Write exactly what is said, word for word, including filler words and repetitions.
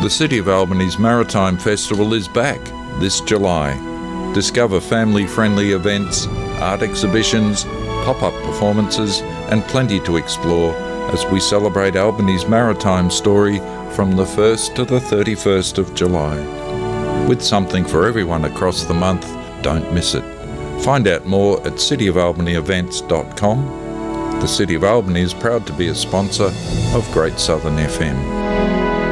The City of Albany's Maritime Festival is back this July. Discover family-friendly events, art exhibitions, pop-up performances and plenty to explore as we celebrate Albany's maritime story from the first to the thirty-first of July. With something for everyone across the month, don't miss it. Find out more at city of albany events dot com. The City of Albany is proud to be a sponsor of Great Southern F M.